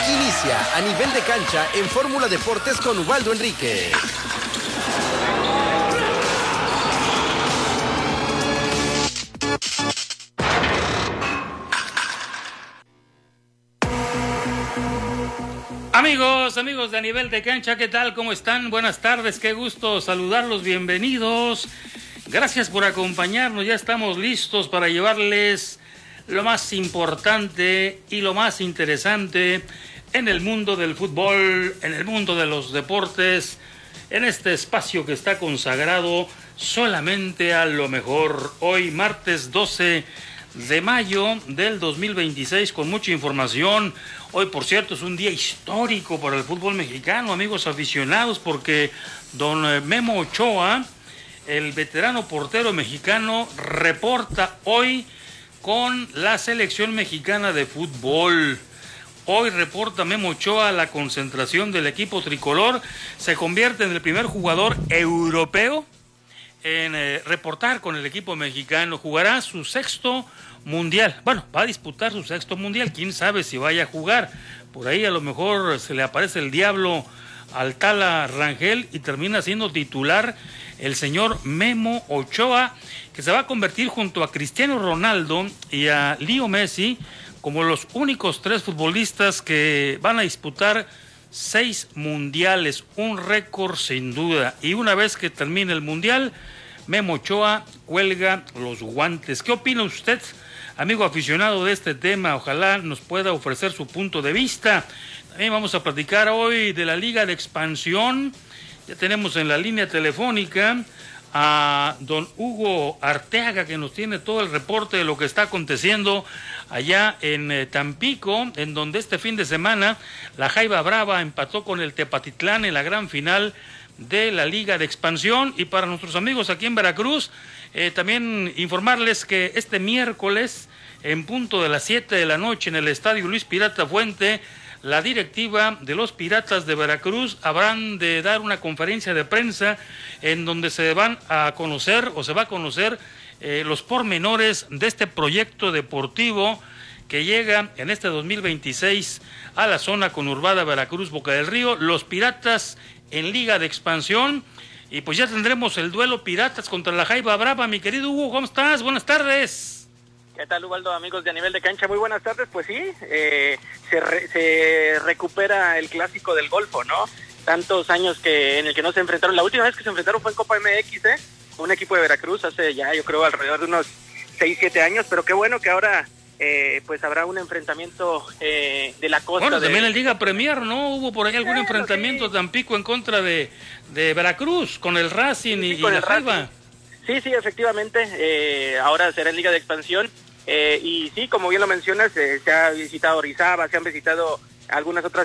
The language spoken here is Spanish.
Inicia a nivel de cancha en Fórmula Deportes con Ubaldo Enríquez. Amigos de A Nivel de Cancha, ¿qué tal? ¿Cómo están? Buenas tardes, qué gusto saludarlos, bienvenidos. Gracias por acompañarnos, ya estamos listos para llevarles lo más importante y lo más interesante en el mundo del fútbol, en el mundo de los deportes, en este espacio que está consagrado solamente a lo mejor. Hoy, martes 12 de mayo del 2026, con mucha información. Hoy, por cierto, es un día histórico para el fútbol mexicano, amigos aficionados, porque don Memo Ochoa, el veterano portero mexicano, reporta hoy con la selección mexicana de fútbol. Hoy reporta Memo Ochoa la concentración del equipo tricolor. Se convierte en el primer jugador europeo en reportar con el equipo mexicano. Jugará su sexto mundial. Bueno, va a disputar su sexto mundial. Quién sabe si vaya a jugar. Por ahí a lo mejor se le aparece el diablo al Tala Rangel y termina siendo titular el señor Memo Ochoa, que se va a convertir junto a Cristiano Ronaldo y a Leo Messi como los únicos 3 futbolistas que van a disputar 6 mundiales, un récord sin duda. Y una vez que termine el mundial, Memo Ochoa cuelga los guantes. ¿Qué opina usted, amigo aficionado, de este tema? Ojalá nos pueda ofrecer su punto de vista. También vamos a platicar hoy de la Liga de Expansión. Ya tenemos en la línea telefónica a don Hugo Arteaga, que nos tiene todo el reporte de lo que está aconteciendo allá en Tampico, en donde este fin de semana la Jaiba Brava empató con el Tepatitlán en la gran final de la Liga de Expansión. Y para nuestros amigos aquí en Veracruz, también informarles que este miércoles, en punto de las 7 de la noche, en el Estadio Luis Pirata Fuente, la directiva de los Piratas de Veracruz habrán de dar una conferencia de prensa en donde se van a conocer o se va a conocer los pormenores de este proyecto deportivo que llega en este 2026 a la zona conurbada Veracruz, Boca del Río, los Piratas en Liga de Expansión. Y pues ya tendremos el duelo Piratas contra la Jaiba Brava. Mi querido Hugo, ¿cómo estás? Buenas tardes. ¿Qué tal, Ubaldo, amigos de A Nivel de Cancha? Muy buenas tardes. Pues sí, se recupera el clásico del Golfo, ¿no? Tantos años en el que no se enfrentaron. La última vez que se enfrentaron fue en Copa MX, un equipo de Veracruz, hace ya, yo creo, alrededor de unos 6-7 años. Pero qué bueno que ahora pues habrá un enfrentamiento de la costa. Bueno, también en Liga Premier, ¿no? Hubo por ahí algún enfrentamiento, sí. Tampico en contra de Veracruz, con el Racing y la Jaiba. Sí, efectivamente, ahora será en Liga de Expansión. Y sí, como bien lo mencionas, se ha visitado Orizaba, se han visitado algunas otras